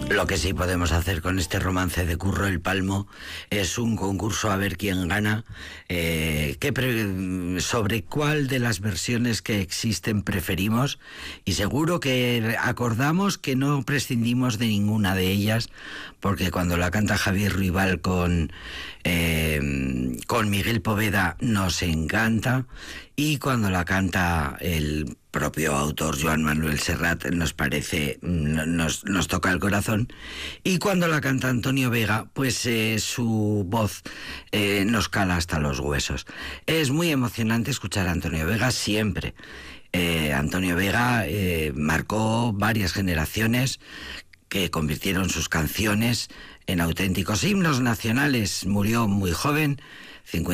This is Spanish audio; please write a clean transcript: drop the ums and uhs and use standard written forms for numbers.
Lo que sí podemos hacer con este romance de Curro el Palmo es un concurso a ver quién gana, sobre cuál de las versiones que existen preferimos, y seguro que acordamos que no prescindimos de ninguna de ellas, porque cuando la canta Javier Ruibal con Miguel Poveda nos encanta, y cuando la canta el propio autor Joan Manuel Serrat nos toca el corazón, y cuando la canta Antonio Vega, pues su voz nos cala hasta los huesos. Es muy emocionante escuchar a Antonio Vega siempre. Antonio Vega marcó varias generaciones que convirtieron sus canciones en auténticos himnos nacionales. Murió muy joven,